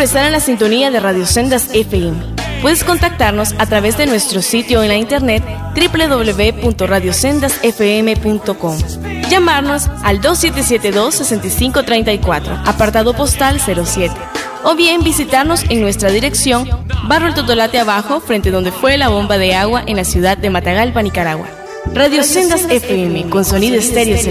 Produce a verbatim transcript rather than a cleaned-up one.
estar en la sintonía de Radio Sendas F M. Puedes contactarnos a través de nuestro sitio en la internet doble u doble u doble u punto radio sendas f m punto com. Llamarnos al dos siete siete dos, seis cinco tres cuatro, apartado postal cero siete. O bien visitarnos en nuestra dirección, Barrio El Totolate Abajo, frente donde fue la bomba de agua en la ciudad de Matagalpa, Nicaragua. Radio Sendas F M, con sonido estéreo.